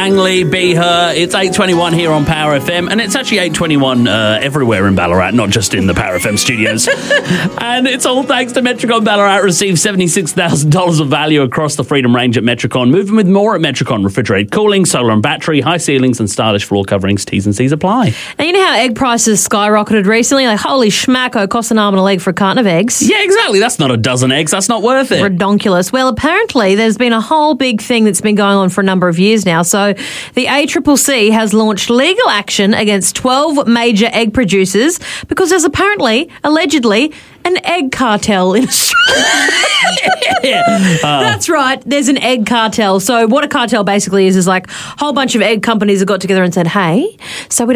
Langley, Be Her. It's 8:21 here on Power FM, and it's actually 8:21 everywhere in Ballarat, not just in the Power FM studios. And it's all thanks to Metricon. Ballarat received $76,000 of value across the Freedom range at Metricon. Moving with more at Metricon. Refrigerated cooling, solar and battery, high ceilings and stylish floor coverings. T's and C's apply. Now, you know how egg prices skyrocketed recently? Like, holy schmacko, costs an arm and a leg for a carton of eggs. Yeah, exactly. That's not a dozen eggs. That's not worth it. Redonkulous. Well, apparently there's been a whole big thing that's been going on for a number of years now. So the ACCC has launched legal action against 12 major egg producers because there's apparently, allegedly, an egg cartel in Australia. That's right. There's an egg cartel. So what a cartel basically is like a whole bunch of egg companies have got together and said, hey, so we